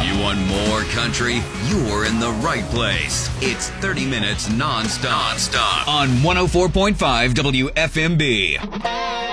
You want more country? You're in the right place. It's 30 minutes non-stop on 104.5 WFMB.